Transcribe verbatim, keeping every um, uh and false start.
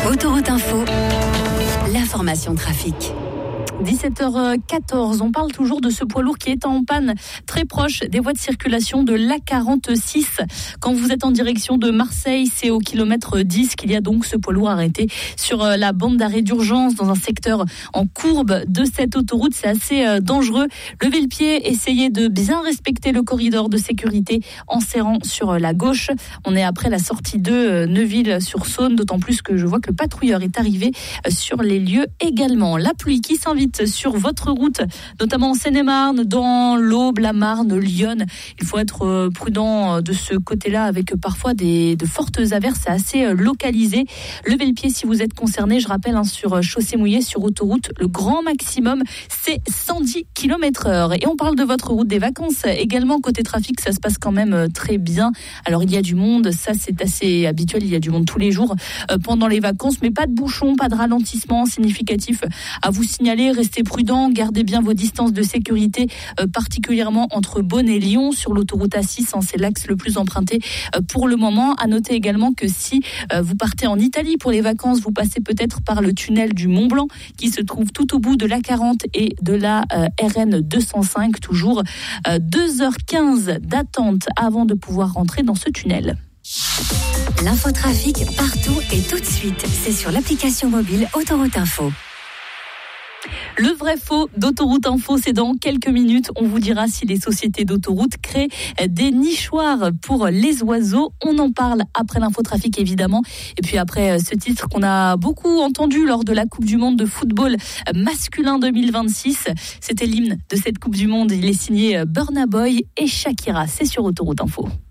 Autoroute Info, l'information trafic. dix-sept heures quatorze, on parle toujours de ce poids lourd qui est en panne très proche des voies de circulation de l'A quarante-six. Quand vous êtes en direction de Marseille, c'est au kilomètre dix qu'il y a donc ce poids lourd arrêté sur la bande d'arrêt d'urgence dans un secteur en courbe de cette autoroute. C'est assez dangereux. Levez le pied, essayez de bien respecter le corridor de sécurité en serrant sur la gauche. On est après la sortie de Neuville-sur-Saône, d'autant plus que je vois que le patrouilleur est arrivé sur les lieux également. La pluie qui s'invite sur votre route, notamment en Seine-et-Marne, dans l'Aube, la Marne, Lyon. Il faut être prudent de ce côté-là avec parfois des, de fortes averses assez localisées. Levez le pied si vous êtes concerné. Je rappelle, hein, sur chaussée mouillée, sur autoroute, le grand maximum, c'est cent dix kilomètres heure. Et on parle de votre route des vacances. Également, côté trafic, ça se passe quand même très bien. Alors, il y a du monde, ça c'est assez habituel. Il y a du monde tous les jours euh, pendant les vacances, mais pas de bouchons, pas de ralentissement significatif à vous signaler. Restez prudents, gardez bien vos distances de sécurité, euh, particulièrement entre Beaune et Lyon sur l'autoroute A six, hein, c'est l'axe le plus emprunté euh, pour le moment. À noter également que si euh, vous partez en Italie pour les vacances, vous passez peut-être par le tunnel du Mont Blanc qui se trouve tout au bout de l'A quarante et de la euh, R N deux cent cinq, toujours euh, deux heures quinze d'attente avant de pouvoir rentrer dans ce tunnel. L'infotrafic partout et tout de suite, c'est sur l'application mobile Autoroute Info. Le vrai faux d'Autoroute Info, c'est dans quelques minutes. On vous dira si les sociétés d'autoroute créent des nichoirs pour les oiseaux. On en parle après l'infotrafic, évidemment. Et puis après ce titre qu'on a beaucoup entendu lors de la Coupe du Monde de football masculin deux mille vingt-six. C'était l'hymne de cette Coupe du Monde. Il est signé Burna Boy et Shakira. C'est sur Autoroute Info.